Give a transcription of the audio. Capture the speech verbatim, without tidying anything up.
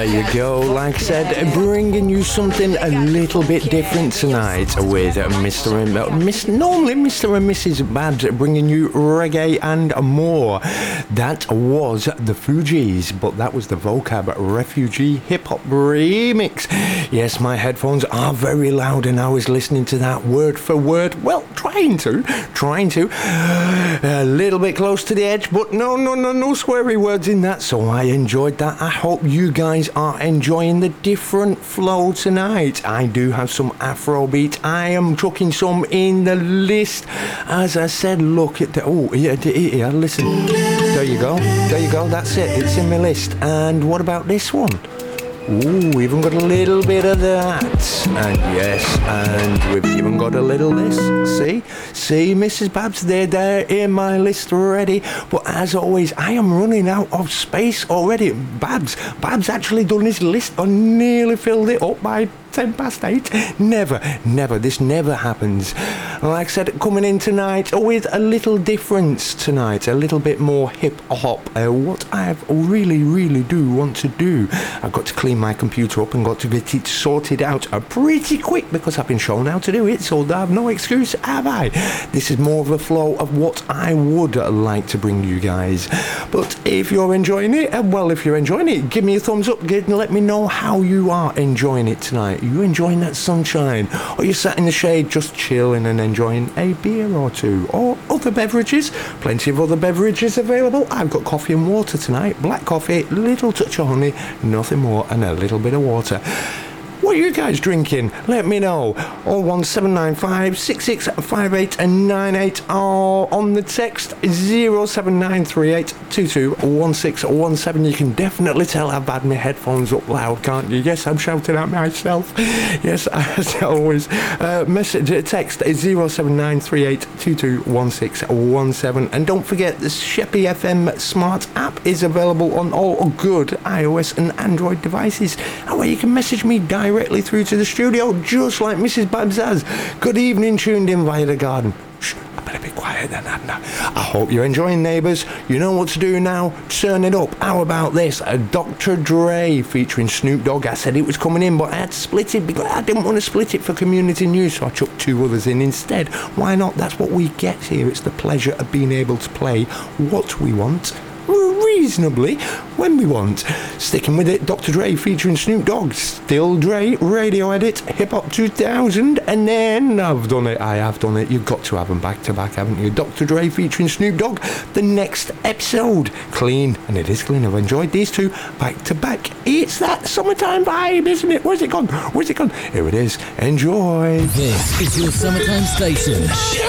you go. Like I said, bringing you something a little bit different tonight with Mister and uh, Miss, normally Mister and Missus Babs, bringing you reggae and more. That was the Fugees, but that was the Vocab Refugee Hip Hop Remix. Yes, my headphones are very loud, and I was listening to that word for word. Well, trying to, trying to, a little bit close to the edge, but no, no, no, no sweary words in that. So I enjoyed that. I hope you guys are enjoying the different flow tonight. I do have some Afrobeat. I am chucking some in the list. As I said, look at the, oh, yeah, yeah, listen. There you go. There you go. That's it. It's in my list. And what about this one? Ooh, even got a little bit of that. And yes, and we've even got a little this. See? See, Missus Babs, they're there in my list already. But as always, I am running out of space already. Babs, Babs actually done his list and nearly filled it up by ten past eight. Never, never, this never happens. Like I said, coming in tonight with a little difference tonight, a little bit more hip hop. Uh, what I really, really do want to do, I've got to clean my computer up and got to get it sorted out uh, pretty quick because I've been shown how to do it, so I have no excuse, have I? This is more of a flow of what I would like to bring you guys. But if you're enjoying it, uh, well, if you're enjoying it, give me a thumbs up, get, let me know how you are enjoying it tonight. Are you enjoying that sunshine? Or you sat in the shade just chilling and enjoying a beer or two? Or other beverages? Plenty of other beverages available. I've got coffee and water tonight. Black coffee, little touch of honey, nothing more, and a little bit of water. What are you guys drinking? Let me know. oh one seven nine five, six six five eight nine eight or on the text zero seven nine three eight two two one six one seven. You can definitely tell I've had my headphones up loud, can't you? Yes, I'm shouting at myself. Yes, as always. Uh, message, text zero seven nine three eight two two one six one seven. And don't forget, the Sheppy F M Smart app is available on all good iOS and Android devices, and where you can message me directly directly through to the studio, just like Missus Babs has. Good evening, tuned in via the garden. Shh, I better be quiet then, hadn't I? I hope you're enjoying, neighbours. You know what to do now. Turn it up. How about this? A Doctor Dre featuring Snoop Dogg. I said it was coming in, but I had to split it because I didn't want to split it for community news, so I chucked two others in instead. Why not? That's what we get here. It's the pleasure of being able to play what we want reasonably when we want. Sticking with it, Doctor Dre featuring Snoop Dogg, Still Dre, Radio Edit, Hip Hop two thousand, and then I've done it, I have done it, you've got to have them back to back, haven't you? Doctor Dre featuring Snoop Dogg, the next episode. Clean, and it is clean. I've enjoyed these two back to back. It's that summertime vibe, isn't it? Where's it gone? Where's it gone? Here it is. Enjoy. This is your summertime station.